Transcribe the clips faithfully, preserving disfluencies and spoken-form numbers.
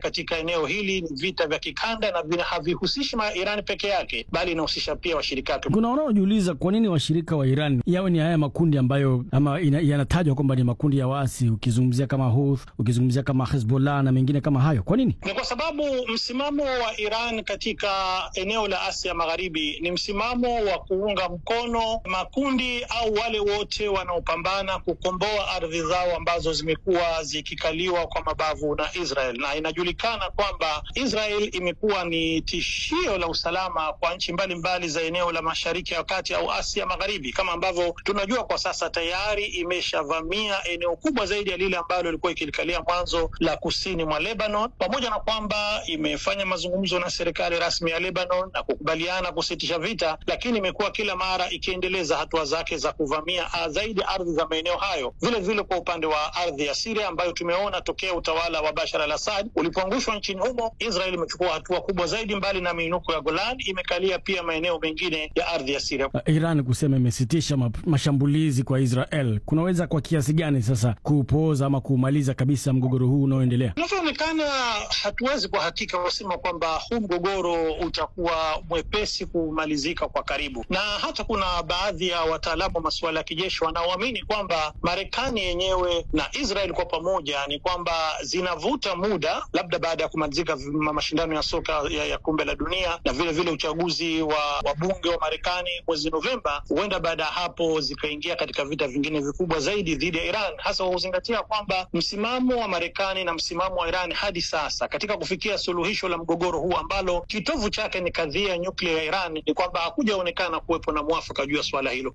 katika eneo hili ni vita vya kikanda na vina havihusishi Iran peke yake, bali inahusisha pia washirika wake. Kuna wanaojiuliza kwa nini washirika wa Iran yawe ni haya makundi ambayo ama yanatajwa kwamba ni makundi ya waasi, ukizungumzia kama Houthi, ukizungumzia kama Hezbollah na mengine kama hayo. Kwa nini? Ni kwa sababu msimamo wa Iran katika eneo la Asia Magharibi ni msimamo wa kuunga mkono makundi au wale wote wanaopambana kukomboa ardhi zao ambazo zimekuwa zikikaliwa kwa mabavu na Israel, na inajulikana kwamba Israel imekuwa ni tishio la usalama kwa nchi mbalimbali za eneo la Mashariki ya Kati au Asia Magharibi. Kama ambavyo tunajua kwa sasa tayari imeshavamia eneo kubwa zaidi ya lile ambalo ilikuwa ikilikalia mwanzo la kusini mwa Lebanon, pamoja na kwamba imefanya mazungumzo na serikali rasmi ya Lebanon na kukubaliana kusitisha vita, lakini imekuwa kila mara ikiendeleza hatua zake za kuvamia zaidi ardhi za maeneo hayo. Vile vile kwa upande wa ardhi ya Syria ambayo tumeona tokea utawala wa Bashar al-Assad ulipoangushwa nchini humo, Israel imechukua hatua kubwa zaidi. Mbali na miinuko ya Golan, imekalia pia maeneo mengine ya ardhi ya Syria. Iran kusema imesitisha mashambulizi kwa Israel kunaweza kwa kiasi gani sasa kuupoza ama kuumaliza kabisa mgogoro huu unaoendelea? Inavyoonekana, hatuwezi kwa hakika kusema kwamba huu mgogoro utakuwa mwepesi kumalizika kwa karibu, na hata kuna baadhi ya wataalamu wa masuala ya kijeshi wanaoamini kwamba Marekani yenyewe na Israel kwa pamoja ni kwamba zinavuta muda, labda baada ya kumalizika mashindano ya soka ya, ya kombe la dunia na vile vile uchaguzi wa wabunge wa Marekani mwezi Novemba, huenda baada ya hapo zikaingia katika vita vingine vikubwa zaidi dhidi ya Iran, hasa kuzingatia kwamba msimamo wa Marekani na msimamo wa Iran hadi sasa katika kufikia suluhisho la mgogoro huu ambalo kitovu chake ni kadhia ya nyuklia ya Iran ni kwamba hakujaonekana kuwepo na mwafaka juu ya swala hilo.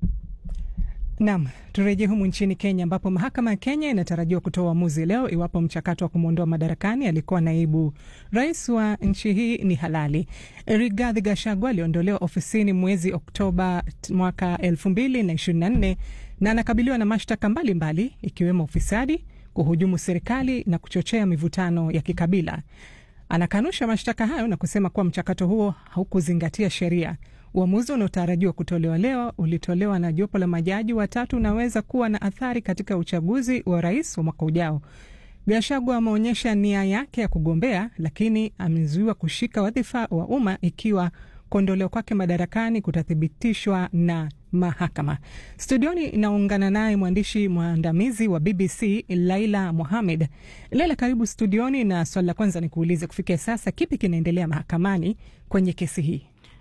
Naam, turejee humu nchini Kenya ambapo mahakama ya Kenya inatarajiwa kutoa uamuzi leo iwapo mchakato wa kumwondoa madarakani alikuwa naibu rais wa nchi hii ni halali. Rigathi Gachagua aliondolewa ofisini mwezi Oktoba mwaka elfu mbili na ishirini na nne na anakabiliwa na mashtaka mbalimbali ikiwemo ufisadi, kuhujumu serikali na kuchochea mivutano ya kikabila. Anakanusha mashtaka hayo na kusema kuwa mchakato huo haukuzingatia sheria. Uamuzi unaotarajiwa kutolewa leo ulitolewa na jopo la majaji watatu unaweza kuwa na athari katika uchaguzi wa rais wa mwaka ujao. Gachagua ameonyesha nia yake ya kugombea, lakini amezuiwa kushika wadhifa wa umma ikiwa kuondolewa kwake madarakani kutathibitishwa na mahakama. Studioni inaungana naye mwandishi mwandamizi wa B B C Laila Mohamed. Laila, karibu studioni, na swali la kwanza ni kuulize, kufikia sasa kipi kinaendelea mahakamani kwenye kesi hii?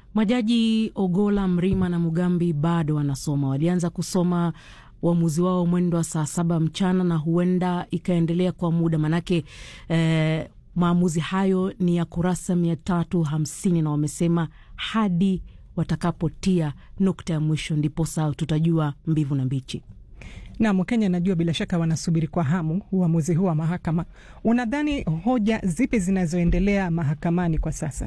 Majaji Ogola, Mrima na Mugambi bado wanasoma. Walianza kusoma uamuzi wao mwendo wa saa saba mchana na huenda ikaendelea kwa muda, manake eh, maamuzi hayo ni ya kurasa mia tatu hamsini na wamesema hadi watakapotia nukta ya mwisho ndipo saa tutajua mbivu na mbichi. Na Mkenya najua bila shaka wanasubiri kwa hamu uamuzi huu wa mahakama. Unadhani hoja zipi zinazoendelea mahakamani kwa sasa?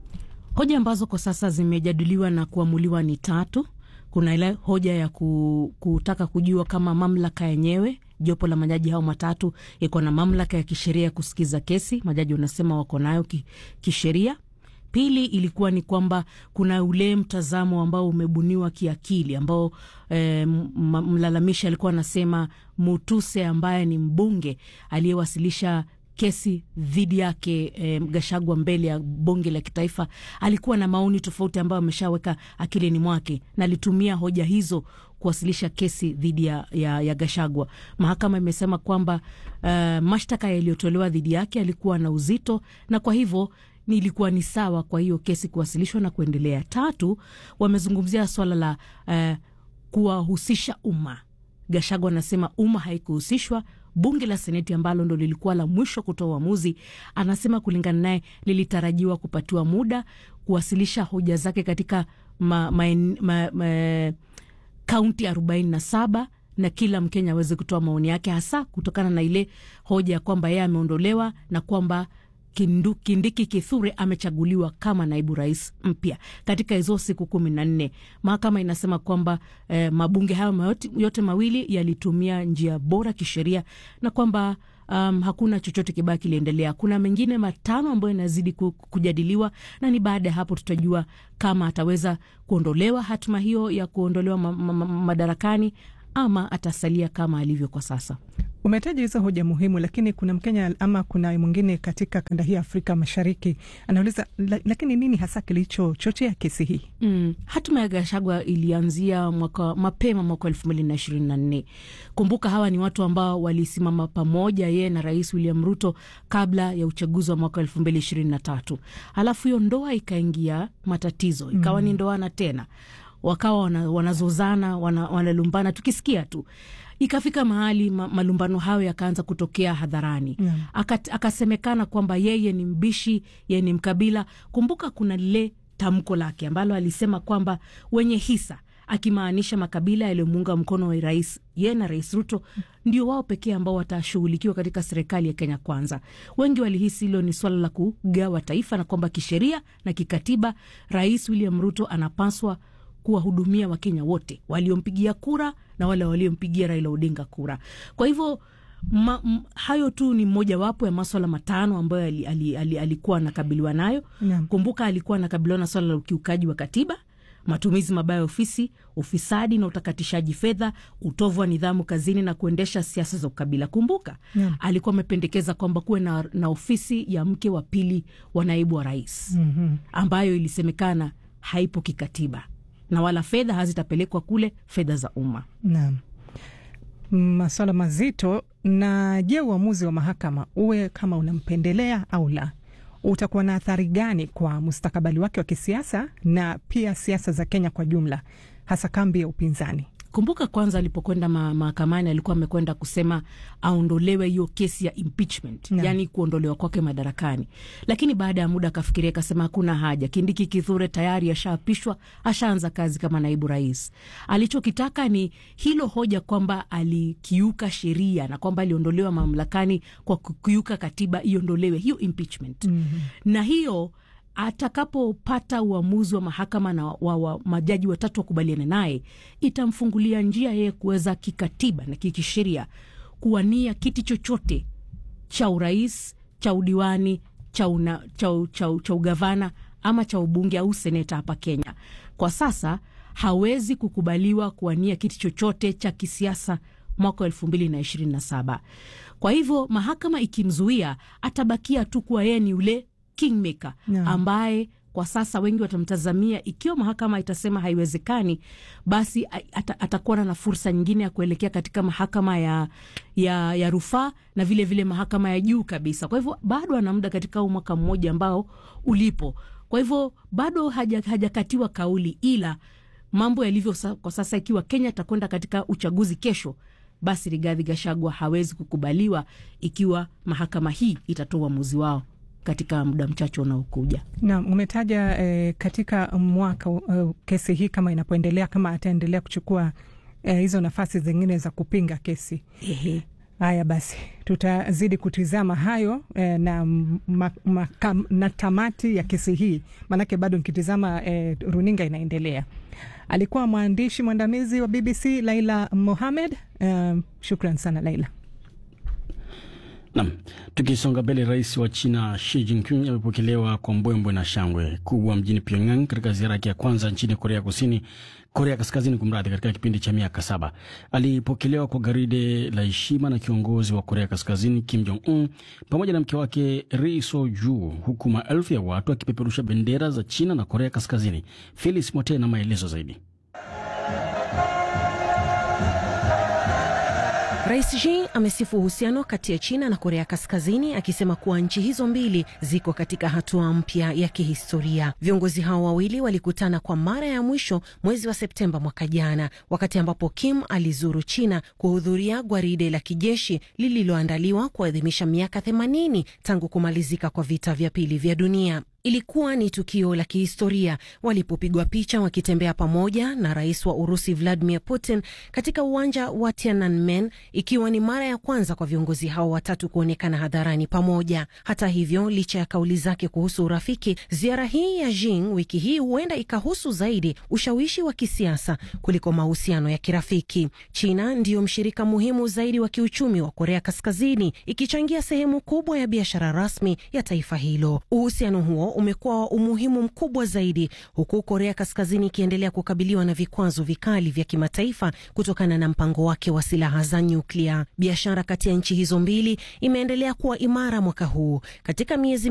Hoja ambazo kwa sasa zimejadiliwa na kuamuliwa ni tatu. Kuna ile hoja ya kutaka kujua kama mamlaka yenyewe, jopo la majaji hao matatu, iko na mamlaka ya kisheria kusikiza kesi. Majaji wanasema wako nayo kisheria. Pili ilikuwa ni kwamba kuna ule mtazamo ambao umebuniwa kiakili ambao e, mlalamishi alikuwa anasema Mutuse ambaye ni mbunge aliyewasilisha kesi dhidi yake e, Gachagua mbele ya bunge la kitaifa alikuwa na maoni tofauti ambayo ameshaweka akilini mwake na alitumia hoja hizo kuwasilisha kesi dhidi ya, ya, ya Gachagua. Mahakama imesema kwamba uh, mashtaka yaliyotolewa dhidi yake alikuwa na uzito na kwa hivyo ni ilikuwa ni sawa kwa hiyo kesi kuwasilishwa na kuendelea. Tatu, wamezungumzia swala la uh, kuwahusisha umma. Gachagua anasema umma haikuhusishwa. Bunge la Seneti ambalo ndo lilikuwa la mwisho kutoa uamuzi, anasema kulingana naye lilitarajiwa kupatiwa muda kuwasilisha hoja zake katika ma, ma, ma, ma, kaunti arobaini na saba na kila Mkenya aweze kutoa maoni yake, hasa kutokana na ile hoja ya kwamba yeye ameondolewa na kwamba Kindu, Kindiki Kithure amechaguliwa kama naibu rais mpya. Katika hizo siku kumi na nne, mahakama inasema kwamba eh, mabunge hayo yote mawili yalitumia njia bora kisheria na kwamba um, hakuna chochote kibaya kiliendelea. Kuna mengine matano ambayo yanazidi kujadiliwa na ni baada ya hapo tutajua kama ataweza kuondolewa, hatima hiyo ya kuondolewa ma, ma, ma, madarakani ama atasalia kama alivyo kwa sasa. Umetaja hizo hoja muhimu, lakini kuna Mkenya ama kuna mwingine katika kanda hii Afrika Mashariki anauliza, lakini nini hasa kilichochochea kesi hii? Mm, hatima ya Gachagua ilianzia mwaka mapema mwaka elfu mbili na ishirini na nne. Kumbuka hawa ni watu ambao walisimama pamoja, yeye na Rais William Ruto, kabla ya uchaguzi wa mwaka elfu mbili ishirini na tatu. Halafu hiyo ndoa ikaingia matatizo, ikawa ni ndoana tena. Wakawa wana, wanazozana, wana, wanalumbana, tukisikia tu. Ikafika mahali ma, malumbano hayo yakaanza kutokea hadharani. Yeah. Aka, akasemekana kwamba yeye ni mbishi, yeye ni mkabila. Kumbuka kuna lile tamko lake ambalo alisema kwamba wenye hisa, akimaanisha makabila yaliyomuunga mkono wa rais, yeye na Rais Ruto, ndio wao pekee ambao watashughulikiwa katika serikali ya Kenya Kwanza. Wengi walihisi hilo ni swala la kugawa taifa na kwamba kisheria na kikatiba Rais William Ruto anapaswa kuwahudumia Wakenya wote, waliompigia kura na wale waliompigia Raila Odinga kura. Kwa hivyo ma, m, hayo tu ni mmoja wapo ya masuala matano ambayo ali, ali, ali, alikuwa anakabiliwa nayo. Yeah. Kumbuka alikuwa anakabiliwa na swala la ukiukaji wa katiba, matumizi mabaya ya ofisi, ufisadi na utakatishaji fedha, utovu wa nidhamu kazini na kuendesha siasa za ukabila. Kumbuka, yeah, alikuwa amependekeza kwamba kuwe na, na ofisi ya mke wa pili wa naibu wa rais, mm-hmm, ambayo ilisemekana haipo kikatiba na wala fedha hazitapelekwa kule, fedha za umma. Naam. Masuala mazito. Na je, uamuzi wa mahakama uwe kama unampendelea au la, utakuwa na athari gani kwa mustakabali wake wa kisiasa na pia siasa za Kenya kwa jumla, hasa kambi ya upinzani? Kumbuka kwanza alipokwenda mahakamani alikuwa amekwenda kusema aondolewe hiyo kesi ya impeachment, no. yani kuondolewa kwake madarakani. Lakini baada ya muda akafikiria, akasema hakuna haja. Kindiki Kithure tayari ashaapishwa, ashaanza kazi kama naibu rais. Alichokitaka ni hilo hoja kwamba alikiuka sheria na kwamba aliondolewa mamlakani kwa kukiuka katiba, iondolewe hiyo impeachment. Mm-hmm. Na hiyo atakapopata uamuzi wa mahakama na wa, wa majaji watatu wakubaliane naye, itamfungulia njia yeye kuweza kikatiba na kikisheria kuwania kiti chochote cha urais, cha udiwani, cha, una, cha, cha, cha ugavana ama cha ubunge au seneta hapa Kenya. Kwa sasa hawezi kukubaliwa kuwania kiti chochote cha kisiasa mwaka elfu mbili na ishirini na saba. Kwa hivyo mahakama ikimzuia, atabakia tu kuwa yeye ni ule kingmaker, no. ambaye kwa sasa wengi watamtazamia. Ikiwa mahakama itasema haiwezekani, basi at, atakuwa na fursa nyingine ya kuelekea katika mahakama ya, ya, ya rufaa na vile vile mahakama ya juu kabisa. Kwa hivyo bado ana muda katika mwaka mmoja ambao ulipo. Kwa hivyo bado haja, hajakatiwa kauli, ila mambo yalivyo kwa sasa, ikiwa Kenya itakwenda katika uchaguzi kesho, basi Rigathi Gachagua hawezi kukubaliwa ikiwa mahakama hii itatoa uamuzi wao katika muda mchache unaokuja. Na umetaja eh, katika mwaka uh, kesi hii kama inapoendelea, kama ataendelea kuchukua eh, hizo nafasi zingine za kupinga kesi. Ehe. Haya basi, tutazidi kutizama hayo eh, na, ma, ma, kam, na tamati ya kesi hii, manake bado nikitizama eh, runinga inaendelea. Alikuwa mwandishi mwandamizi wa B B C Laila Mohamed. Uh, shukran sana Laila. Naam, tukisonga mbele, rais wa China Xi Jinping amepokelewa kwa mbwembwe na shangwe kubwa mjini Pyongyang katika ziara yake ya kwanza nchini Korea Kusini, Korea Kaskazini kumradhi, katika kipindi cha miaka saba. Alipokelewa kwa garide la heshima na kiongozi wa Korea Kaskazini Kim Jong Un pamoja na mke wake Ri So-ju, huku maelfu ya watu wakipeperusha bendera za China na Korea Kaskazini. Felix Mote na maelezo zaidi. Rais Xi amesifu uhusiano kati ya China na Korea Kaskazini, akisema kuwa nchi hizo mbili ziko katika hatua mpya ya kihistoria. Viongozi hao wawili walikutana kwa mara ya mwisho mwezi wa Septemba mwaka jana, wakati ambapo Kim alizuru China kuhudhuria gwaride la kijeshi lililoandaliwa kuadhimisha miaka themanini tangu kumalizika kwa vita vya pili vya dunia. Ilikuwa ni tukio la kihistoria walipopigwa picha wakitembea pamoja na rais wa Urusi Vladimir Putin katika uwanja wa Tiananmen, ikiwa ni mara ya kwanza kwa viongozi hao watatu kuonekana hadharani pamoja. Hata hivyo, licha ya kauli zake kuhusu urafiki, ziara hii ya Xi wiki hii huenda ikahusu zaidi ushawishi wa kisiasa kuliko mahusiano ya kirafiki. China ndiyo mshirika muhimu zaidi wa kiuchumi wa Korea Kaskazini, ikichangia sehemu kubwa ya biashara rasmi ya taifa hilo. Uhusiano huo umekuwa wa umuhimu mkubwa zaidi, huku Korea Kaskazini ikiendelea kukabiliwa na vikwazo vikali vya kimataifa kutokana na mpango wake wa silaha za nyuklia. Biashara kati ya nchi hizo mbili imeendelea kuwa imara mwaka huu. Katika miezi